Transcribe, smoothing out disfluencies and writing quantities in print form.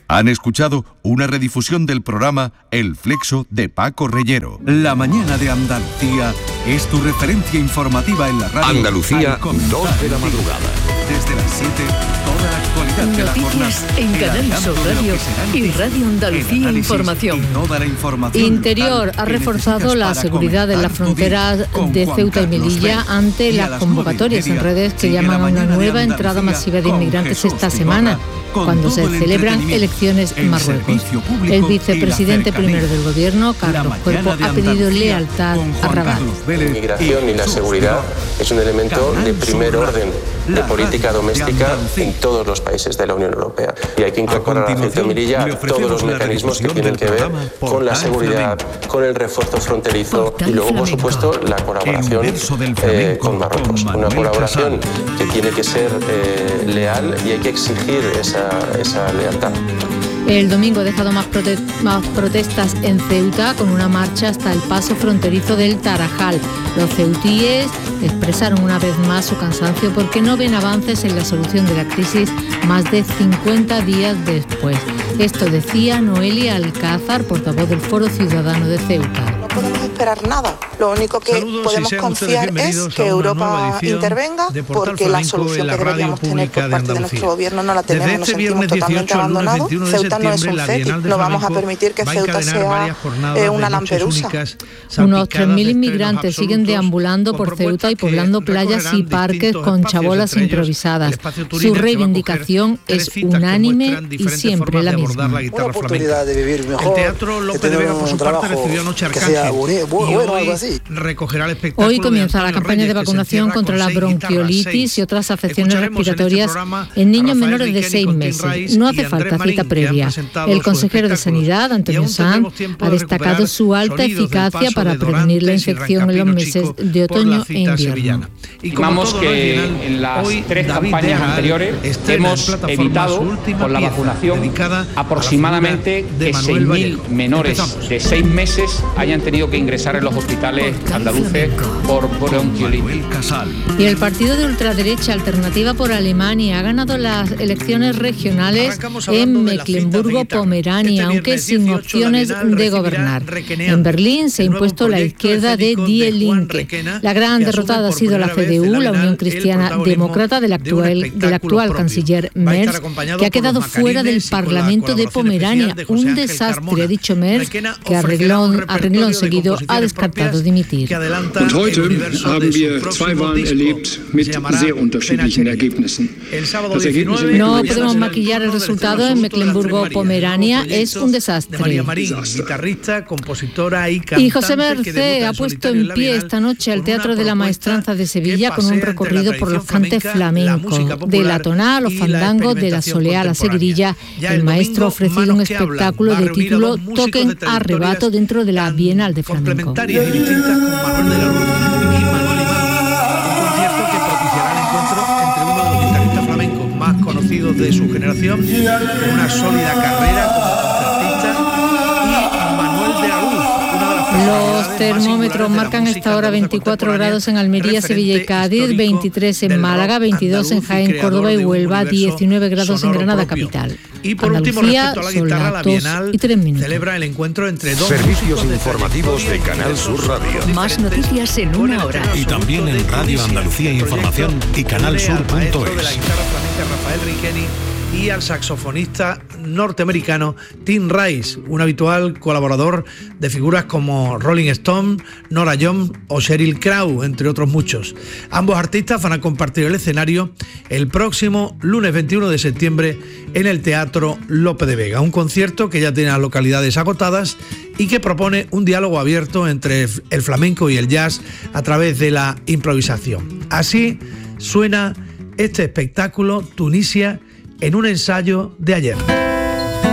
Han escuchado una redifusión del programa El Flexo de Paco Reyero. La mañana de Andalucía es tu referencia informativa en la radio. Andalucía, 2 de la madrugada. Desde las 7, toda la actualidad de la jornada. Noticias en Canal Sur Radio y Radio Andalucía Información. Interior ha reforzado la seguridad en las fronteras de Ceuta y Melilla ante las convocatorias en redes que llaman a una nueva entrada masiva de inmigrantes esta semana, cuando se celebran elecciones en Marruecos. El vicepresidente primero del Gobierno, Carlos Cuerpo, ha pedido lealtad a Rabat. La inmigración y la seguridad es un elemento de primer orden de política doméstica en todos los países de la Unión Europea. Y hay que incorporar a Ceuta y Melilla todos los mecanismos que tienen que ver con la seguridad, con el refuerzo fronterizo y luego, por supuesto, la colaboración con Marruecos. Una colaboración que tiene que ser leal y hay que exigir esa lealtad. El domingo ha dejado más protestas en Ceuta, con una marcha hasta el paso fronterizo del Tarajal. Los ceutíes expresaron una vez más su cansancio porque no ven avances en la solución de la crisis más de 50 días después. Esto decía Noelia Alcázar, portavoz del Foro Ciudadano de Ceuta. No podemos esperar nada. Lo único que podemos confiar es que Europa intervenga, porque la solución que deberíamos tener por parte de nuestro gobierno no la tenemos. Nos sentimos totalmente abandonados. Ceuta no es un CETI. No vamos a permitir que Ceuta sea una Lampedusa. Unos 3.000 inmigrantes siguen deambulando por Ceuta y poblando playas y parques con chabolas improvisadas. Su reivindicación es unánime y siempre la misma. Una oportunidad de vivir mejor, de tener un trabajo que sea bueno, algo así. Hoy comienza la campaña de vacunación contra la bronquiolitis y otras afecciones respiratorias en niños menores de 6 meses. No hace falta cita previa. El consejero de Sanidad, Antonio Sanz, ha destacado su alta eficacia para prevenir la infección en los meses de otoño e invierno. Estimamos que en las 3 campañas anteriores hemos evitado con la vacunación aproximadamente que 6.000 menores de 6 meses hayan tenido que ingresar en los hospitales andaluces por bronquiolitis. Y el partido de ultraderecha Alternativa por Alemania ha ganado las elecciones regionales en Mecklemburgo-Pomerania, aunque sin opciones de gobernar. En Berlín se ha impuesto la izquierda de Die Linke. La gran derrotada ha sido la CDU, la Unión Cristiana Demócrata del actual canciller Merz, que ha quedado fuera del Parlamento de Pomerania. Un desastre, ha dicho Merz, que a renglón seguido ha descartado dimitir. Und heute haben wir 2 Wahlen erlebt mit sehr unterschiedlichen Ergebnissen. No podemos maquillar el resultado en Mecklemburgo-Pomerania, es un desastre. Y José Mercé ha puesto en pie esta noche el Teatro de la Maestranza de Sevilla con un recorrido por los cantes flamencos. De la tonada a los fandangos, de la soleá a la seguirilla, el maestro ha ofrecido un espectáculo de título Toquen Arrebato dentro de la Bienal de Flamenco. Con Manuel de la Luz y Manuel Imán, un concierto que propiciará el encuentro entre uno de los guitarristas flamencos más conocidos de su generación, con una sólida carrera como concertista, y Manuel de la Luz, una de las personalidades. Los termómetros marcan esta hora 24 grados en Almería, Sevilla y Cádiz, 23 en Málaga, 22 en Jaén, Córdoba y Huelva, 19 grados en Granada capital. Y por último, respecto a la guitarra, la Bienal celebra el encuentro entre 2 servicios informativos de Canal Sur Radio. Más noticias en una hora. Y también en Radio Andalucía Información y canalsur.es. De la guitarra flamenca Rafael Riqueni y al saxofonista norteamericano Tim Rice, un habitual colaborador de figuras como Rolling Stone, Nora Jones o Sheryl Crow, entre otros muchos. Ambos artistas van a compartir el escenario el próximo lunes 21 de septiembre en el Teatro Lope de Vega, un concierto que ya tiene las localidades agotadas y que propone un diálogo abierto entre el flamenco y el jazz a través de la improvisación. Así suena este espectáculo, Tunisia, en un ensayo de ayer.